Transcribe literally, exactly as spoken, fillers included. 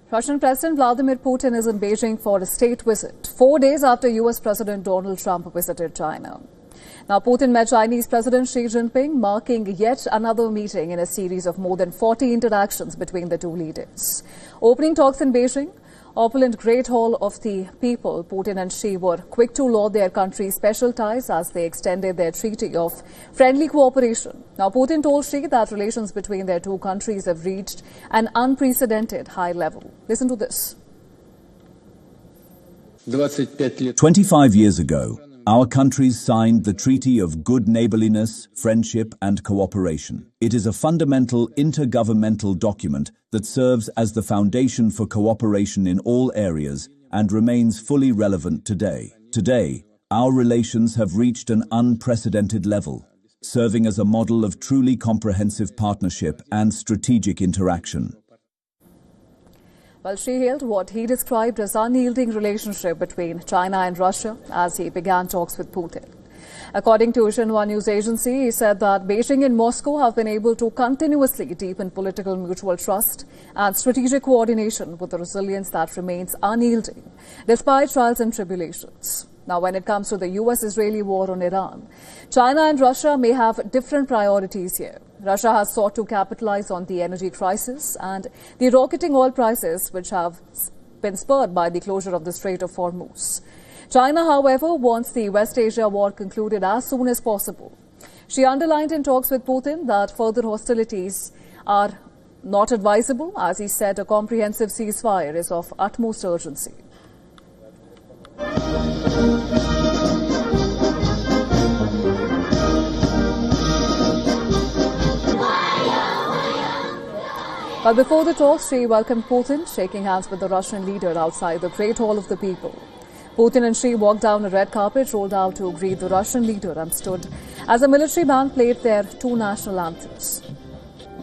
Russian President Vladimir Putin is in Beijing for a state visit, four days after U S President Donald Trump visited China. Now, Putin met Chinese President Xi Jinping, marking yet another meeting in a series of more than forty interactions between the two leaders. Opening talks in Beijing, opulent Great Hall of the People, Putin and Xi were quick to laud their country's special ties as they extended their treaty of friendly cooperation. Now, Putin told Xi that relations between their two countries have reached an unprecedented high level. Listen to this. twenty-five years ago, our countries signed the Treaty of Good Neighborliness, Friendship and Cooperation. It is a fundamental intergovernmental document that serves as the foundation for cooperation in all areas and remains fully relevant today. Today, our relations have reached an unprecedented level, serving as a model of truly comprehensive partnership and strategic interaction. Well, Xi hailed what he described as unyielding relationship between China and Russia as he began talks with Putin. According to Xinhua news agency, he said that Beijing and Moscow have been able to continuously deepen political mutual trust and strategic coordination with a resilience that remains unyielding despite trials and tribulations. Now, when it comes to the U S Israeli war on Iran, China and Russia may have different priorities here. Russia has sought to capitalize on the energy crisis and the rocketing oil prices, which have been spurred by the closure of the Strait of Hormuz. China, however, wants the West Asia war concluded as soon as possible. She underlined in talks with Putin that further hostilities are not advisable, as he said a comprehensive ceasefire is of utmost urgency. But before the talks, Xi welcomed Putin, shaking hands with the Russian leader outside the Great Hall of the People. Putin and Xi walked down a red carpet, rolled out to greet the Russian leader and stood as a military band played their two national anthems.